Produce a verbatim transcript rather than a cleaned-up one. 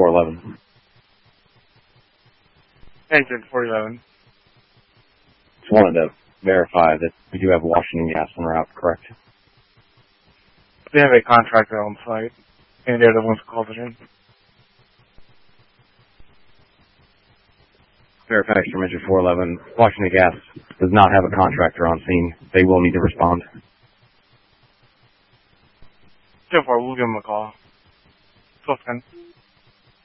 four eleven. Exit four eleven. Just wanted to verify that we do have Washington Gas en route, correct? They have a contractor on site, and they're the ones who called it in. Fairfax from Engine four eleven. Washington Gas does not have a contractor on scene. They will need to respond. So far, we'll give them a call. twelve ten.